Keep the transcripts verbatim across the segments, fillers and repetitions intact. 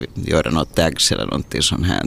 göra något tags eller någonting sånt här.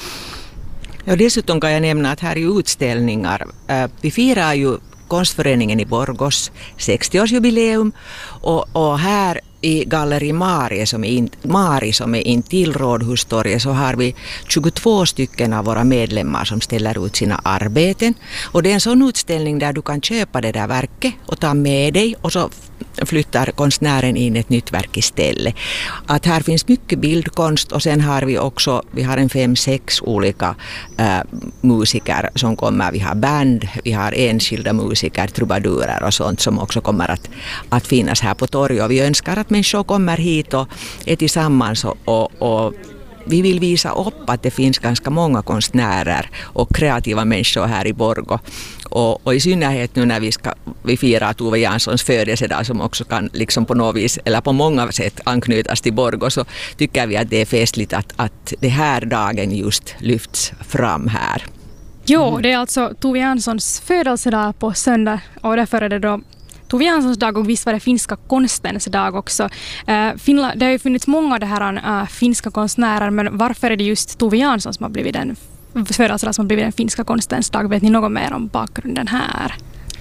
Ja, dessutom kan jag nämna att här är utställningar. Vi firar ju Konstföreningen i Borgos sextioårsjubileum och, och här i Galleri Mari som är, in, Mari som är in till Rådhustorget så har vi tjugotvå stycken av våra medlemmar som ställer ut sina arbeten. Och det är en sån utställning där du kan köpa det där verket och ta med dig och så flyttar konstnären in ett nytt verk istället. Att här finns mycket bildkonst och sen har vi också, vi har en fem, sex olika äh, musiker som kommer. Vi har band, vi har enskilda musiker, trubadurer och sånt som också kommer att, att finnas här på torget. Och vi önskar att människor kommer hit och är tillsammans och, och, och vi vill visa upp att det finns ganska många konstnärer och kreativa människor här i Borgå. Och, och i synnerhet nu när vi, ska, vi firar Tove Janssons födelsedag som också kan liksom på något vis, eller på många sätt anknytas till Borgå, så tycker vi att det är festligt att, att det här dagen just lyfts fram här. Jo, det är alltså Tove Janssons födelsedag på söndag och därför är det då Tove Janssons dag och visst var det finska konstens dag också. Uh, Finland, det har ju funnits många av det här uh, finska konstnärer, men varför är det just Tove Jansson som har blivit den födelsedag som har blivit den finska konstens dag? Vet ni något mer om bakgrunden här?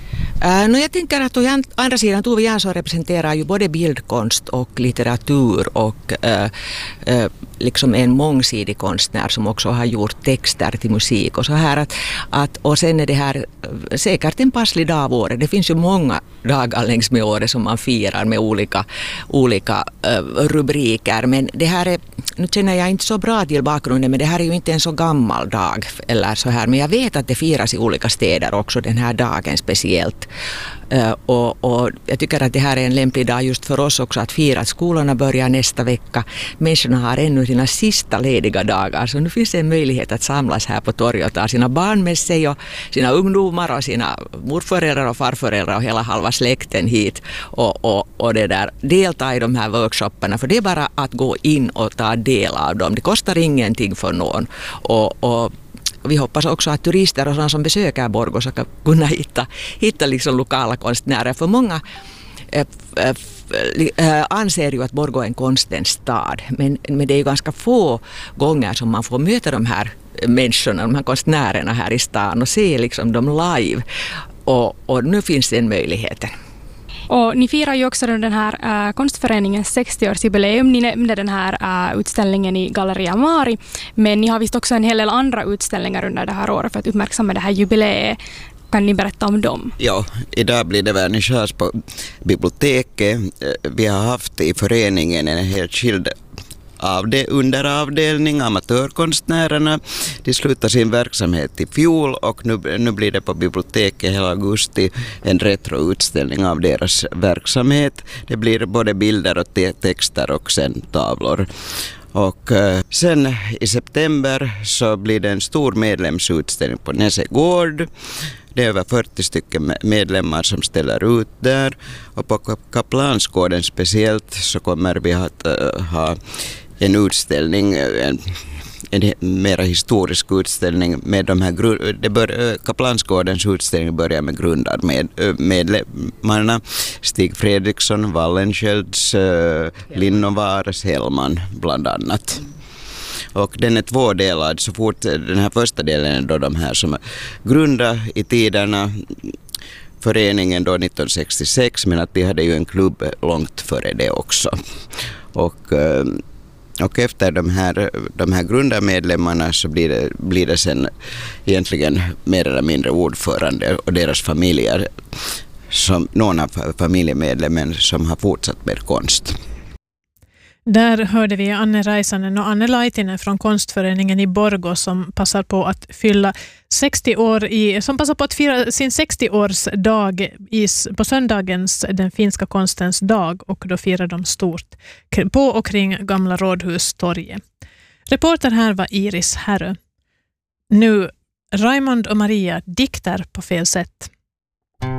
Uh, no, jag tänker att å andra sidan Tove Jansson representerar ju både bildkonst och litteratur och uh, uh, liksom en mångsidig konstnär som också har gjort texter till musik och så här. Att, att, och sen är det här säkert en passlig dag av året. Det finns ju många dagar längs med året som man firar med olika, olika uh, rubriker. Men det här är, nu känner jag inte så bra till bakgrunden, men det här är ju inte en så gammal dag eller så här. Men jag vet att det firas i olika städer också den här dagen speciellt. Uh, och, och jag tycker att det här är en lämplig dag just för oss också att fira att skolorna börjar nästa vecka. Människorna har ännu sina sista lediga dagar, så nu finns det en möjlighet att samlas här på torget och ta sina barn med sig och sina ungdomar och sina morföräldrar och farföräldrar och hela halva släkten hit och, och, och det där, delta i de här workshopparna, för det är bara att gå in och ta del av dem. Det kostar ingenting för någon och, och vi hoppas också att turister och sådana som besöker Borgå ska kunna hitta, hitta liksom lokala konstnärer. För många äh, äh, anser ju att Borgå är en konstens stad. Men, men det är ju ganska få gånger som man får möta de här människorna, de här konstnärerna här i stan och se liksom dem live. Och, och nu finns den möjligheten. Och ni firar ju också den här äh, konstföreningens sextioårsjubileum. Ni nämnde den här äh, utställningen i Galleria Mari, men ni har visst också en hel del andra utställningar under det här året för att uppmärksamma det här jubileet. Kan ni berätta om dem? Ja, idag blir det vernissage på biblioteket. Vi har haft i föreningen en helt skild av det underavdelning, amatörkonstnärerna. De slutar sin verksamhet i fjol och nu, nu blir det på biblioteket hela augusti en retroutställning av deras verksamhet. Det blir både bilder och te- texter och sen tavlor. Och eh, sen i september så blir det en stor medlemsutställning på Näse gård. Det är över fyrtio stycken medlemmar som ställer ut där. Och på Kaplansgården speciellt så kommer vi att uh, ha en utställning, en, en mera historisk utställning med de här, det bör, Kaplansgårdens utställning börjar med grundar med medlemmarna Stig Fredriksson, Wallenskiölds, Linnovares, Hellman bland annat. Och den är tvådelad, så fort den här första delen är då de här som grundar i tiderna föreningen då nittonhundrasextiosex, men att vi hade ju en klubb långt före det också. Och Och efter de här, de här grundarmedlemmarna så blir det, blir det sen egentligen mer eller mindre ordförande och deras familjer, som någon av familjemedlemmen som har fortsatt med konst. Där hörde vi Anne Raisanen och Anne Laitinen från konstföreningen i Borgå som passar på att fylla sextio år i, som passar på att fira sin sextioårsdag i, på söndagens den finska konstens dag, och då firar de stort på och kring Gamla Rådhustorget. Reporter här var Iris Herrö. Nu Raymond och Maria dikter på fel sätt.